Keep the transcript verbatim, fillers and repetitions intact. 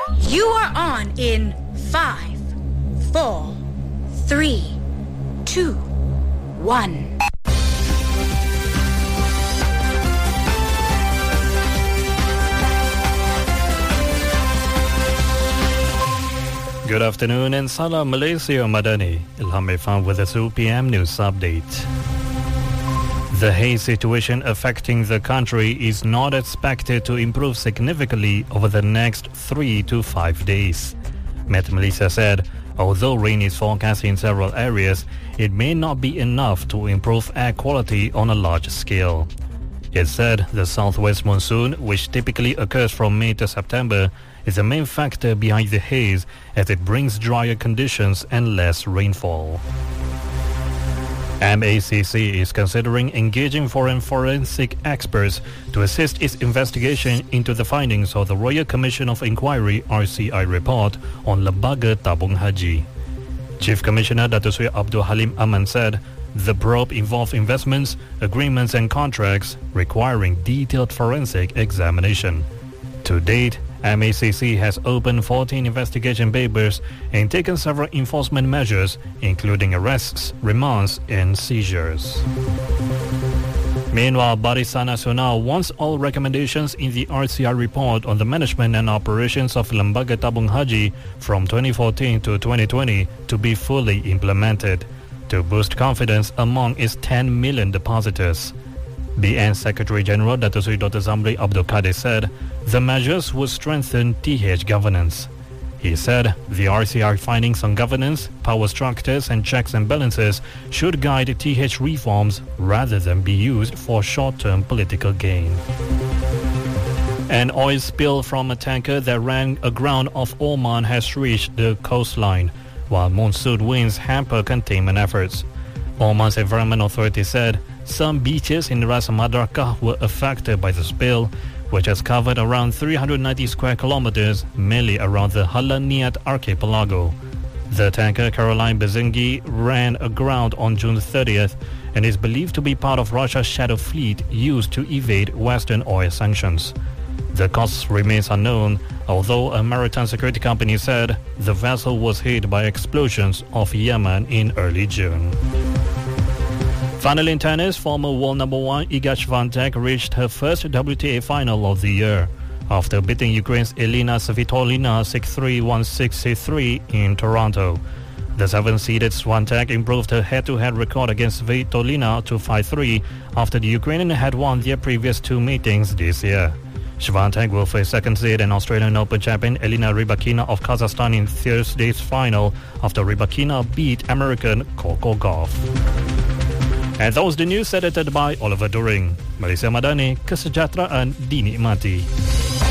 You are on in five, four, three, two, one. Good afternoon and Salam Malaysia Madani. Ilham Irfan with the two p m news update. The haze situation affecting the country is not expected to improve significantly over the next three to five days. Met Malaysia said, although rain is forecast in several areas, it may not be enough to improve air quality on a large scale. It said the southwest monsoon, which typically occurs from May to September, is the main factor behind the haze as it brings drier conditions and less rainfall. M A C C is considering engaging foreign forensic experts to assist its investigation into the findings of the Royal Commission of Inquiry R C I report on Lembaga Tabung Haji. Chief Commissioner Dato' Sri Abdul Halim Aman said the probe involved investments, agreements and contracts requiring detailed forensic examination. To date, M A C C has opened fourteen investigation papers and taken several enforcement measures, including arrests, remands and seizures. Meanwhile, Barisan Nasional wants all recommendations in the R C I report on the management and operations of Lembaga Tabung Haji from twenty fourteen to twenty twenty to be fully implemented to boost confidence among its ten million depositors. B N Secretary General Dato' Sri Doctor Zamri Abdul Kadir said the measures would strengthen T H governance. He said the R C I findings on governance, power structures and checks and balances should guide T H reforms rather than be used for short-term political gain. An oil spill from a tanker that ran aground off Oman has reached the coastline, while monsoon winds hamper containment efforts. Oman's Environment Authority said some beaches in Ras Madrakah were affected by the spill, which has covered around three hundred ninety square kilometers, mainly around the Halaniat archipelago. The tanker Caroline Bezingi ran aground on June thirtieth and is believed to be part of Russia's shadow fleet used to evade Western oil sanctions. The cause remains unknown, although a maritime security company said the vessel was hit by explosions off Yemen in early June. Finally in tennis, former world number one Iga Swiatek reached her first W T A final of the year after beating Ukraine's Elina Svitolina six three, one six, six three in Toronto. The seven-seeded Swiatek improved her head-to-head record against Svitolina to five three after the Ukrainian had won their previous two meetings this year. Swiatek will face second seed and Australian Open champion Elina Rybakina of Kazakhstan in Thursday's final after Rybakina beat American Coco Gauff. And that was the news edited by Oliver During. Malaysia Madani, kesejahteraan dinikmati.